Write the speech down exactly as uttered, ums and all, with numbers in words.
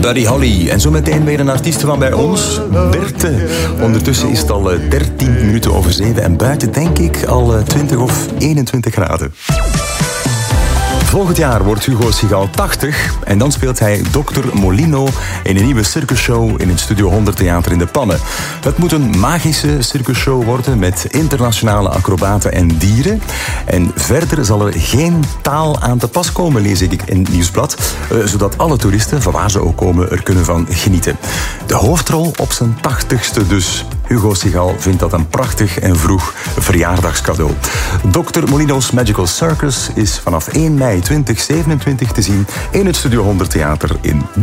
Buddy Holly. En zo meteen weer een artiest van bij ons, Berthe. Ondertussen is het al dertien minuten over zeven en buiten denk ik al twintig of eenentwintig graden. Volgend jaar wordt Hugo Sigaal tachtig en dan speelt hij dokter Molino in een nieuwe circusshow in het Studio honderd Theater in de Pannen. Het moet een magische circusshow worden met internationale acrobaten en dieren. En verder zal er geen taal aan te pas komen, lees ik in het Nieuwsblad, zodat alle toeristen, van waar ze ook komen, er kunnen van genieten. De hoofdrol op zijn tachtigste dus. Hugo Sigaal vindt dat een prachtig en vroeg verjaardagscadeau. dokter Molino's Magical Circus is vanaf één mei tweeduizend zevenentwintig te zien in het Studio honderd Theater in de